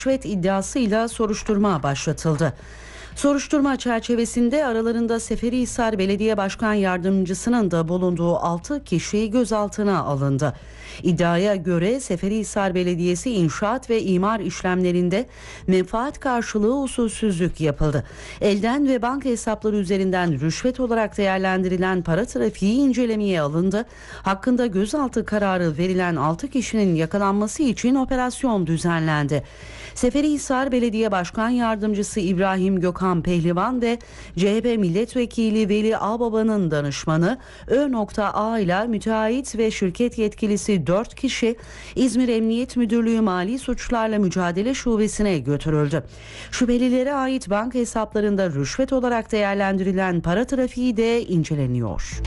rüşvet iddiasıyla soruşturma başlatıldı. Soruşturma çerçevesinde aralarında Seferihisar Belediye Başkan Yardımcısının da bulunduğu 6 kişi gözaltına alındı. İddiaya göre Seferihisar Belediyesi inşaat ve imar işlemlerinde menfaat karşılığı usulsüzlük yapıldı. Elden ve banka hesapları üzerinden rüşvet olarak değerlendirilen para trafiği incelemeye alındı. Hakkında gözaltı kararı verilen 6 kişinin yakalanması için operasyon düzenlendi. Seferihisar Belediye Başkan Yardımcısı İbrahim Gökhan Pehlivan ve CHP Milletvekili Veli Ağbaba'nın danışmanı Ö.A ile müteahhit ve şirket yetkilisi 4 kişi İzmir Emniyet Müdürlüğü Mali Suçlarla Mücadele Şubesi'ne götürüldü. Şüphelilere ait banka hesaplarında rüşvet olarak değerlendirilen para trafiği de inceleniyor.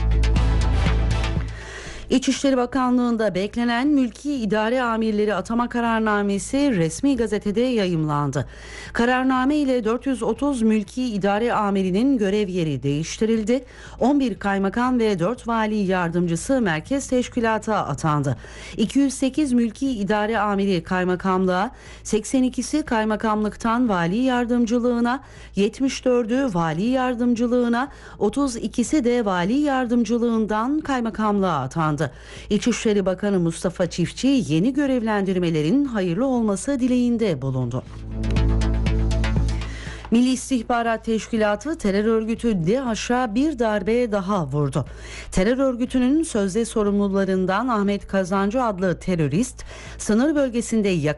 İçişleri Bakanlığı'nda beklenen mülki idare amirleri atama kararnamesi resmi gazetede yayımlandı. Kararname ile 430 mülki idare amirinin görev yeri değiştirildi. 11 kaymakam ve 4 vali yardımcısı merkez teşkilata atandı. 208 mülki idare amiri kaymakamlığa, 82'si kaymakamlıktan vali yardımcılığına, 74'ü vali yardımcılığına, 32'si de vali yardımcılığından kaymakamlığa atandı. İçişleri Bakanı Mustafa Çiftçi yeni görevlendirmelerin hayırlı olması dileğinde bulundu. Milli İstihbarat Teşkilatı terör örgütü DAEŞ'a bir darbe daha vurdu. Terör örgütünün sözde sorumlularından Ahmet Kazancı adlı terörist sınır bölgesinde